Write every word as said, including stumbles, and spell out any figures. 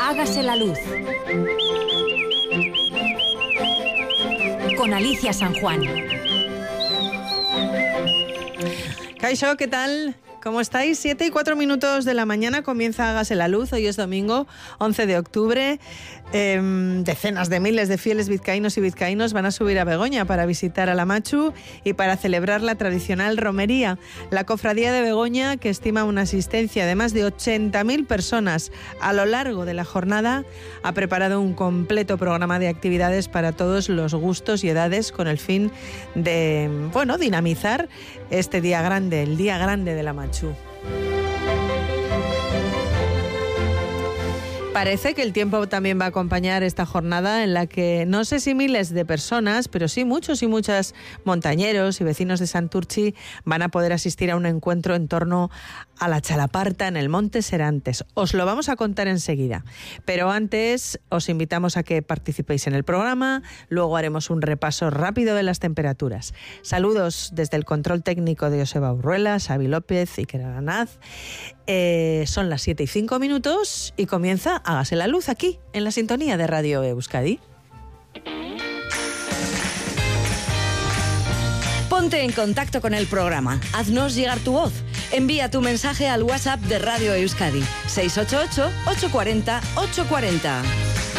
Hágase la luz. Con Alicia San Juan. Kaixo, ¿qué tal? ¿Cómo estáis? Siete y cuatro minutos de la mañana comienza Hágase la luz. Hoy es domingo, once de octubre. Eh, decenas de miles de fieles vizcaínos y vizcaínos van a subir a Begoña para visitar a la Machu y para celebrar la tradicional romería. La cofradía de Begoña, que estima una asistencia de más de ochenta mil personas a lo largo de la jornada, ha preparado un completo programa de actividades para todos los gustos y edades con el fin de, bueno, dinamizar este día grande, el día grande de la Machu. Parece que el tiempo también va a acompañar esta jornada en la que no sé si miles de personas, pero sí muchos y muchas montañeros y vecinos de Santurtzi van a poder asistir a un encuentro en torno a la Chalaparta en el Monte Serantes. Os lo vamos a contar enseguida, pero antes os invitamos a que participéis en el programa, luego haremos un repaso rápido de las temperaturas. Saludos desde el control técnico de Joseba Urruela, Xavi López y Iker Aranaz. Eh, son las siete y cinco minutos y comienza Hágase la luz aquí, en la sintonía de Radio Euskadi. Ponte en contacto con el programa. Haznos llegar tu voz. Envía tu mensaje al WhatsApp de Radio Euskadi seis ocho ocho, ocho cuatro cero, ocho cuatro cero.